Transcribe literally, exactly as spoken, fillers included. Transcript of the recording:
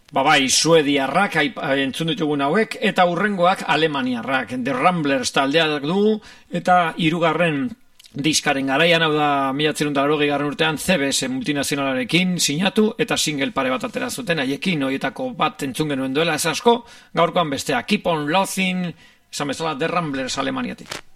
Ba bai, suediarrak entzun ditugun hauek, eta hurrengoak alemaniarrak. The Ramblers taldeak du, eta hirugarren diskaren garaian, hau da mila bederatziehun eta laurogei garren urtean C B S multinazionalarekin sinatu, eta single pare bat atera zuten, haiekin horietako bat entzun genuen duela ez asko, gaurkoan bestea, Keep on Loving, esan bezala The Ramblers Alemaniatik.